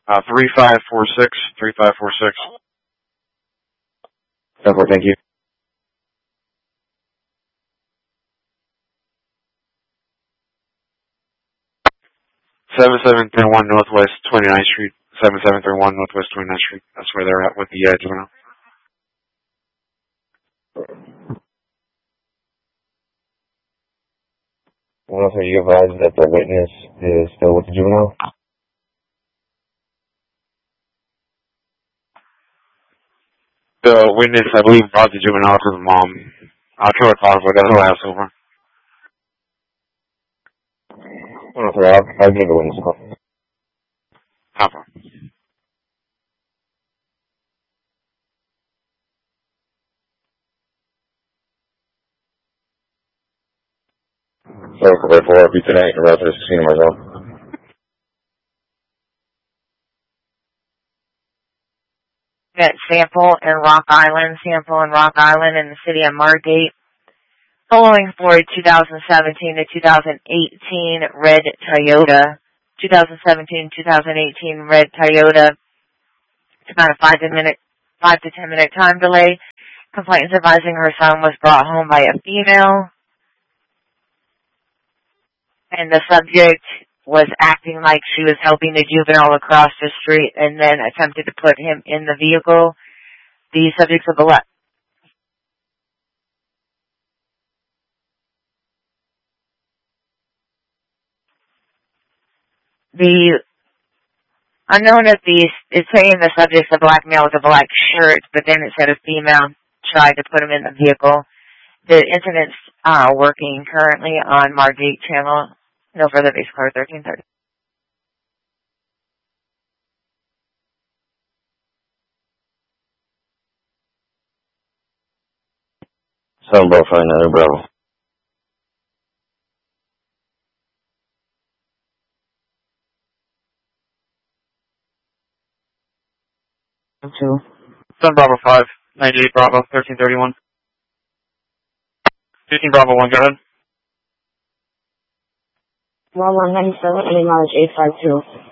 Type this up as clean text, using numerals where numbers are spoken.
3546, 3546. Thank you. 7731 Northwest 29th Street. 7731 Northwest 29th Street. That's where they're at with the juvenile. And also, you advise that the witness is still with the juvenile? The witness, I believe, brought the juvenile to the mom. I'll try to call her, but that's the last over. I'll give the witness a call. Papa. So, for be tonight, around to the casino myself. That sample in Rock Island in the city of Margate. Following for a 2017 to 2018 red Toyota. 2017-2018 red Toyota. It's about a 5 to 10 minute time delay. Complainants advising her son was brought home by a female. And the subject was acting like she was helping the juvenile across the street and then attempted to put him in the vehicle. The subjects of the unknown at it's saying the subject's a black male with a black shirt, but then it said a female tried to put him in the vehicle. The incident's working currently on Margate Channel. No further base card 1330. Some Bravo 59 Bravo. Sun Bravo 5, 98 Bravo, 1331. 15 Bravo 1, go ahead. 1197, any mileage 852.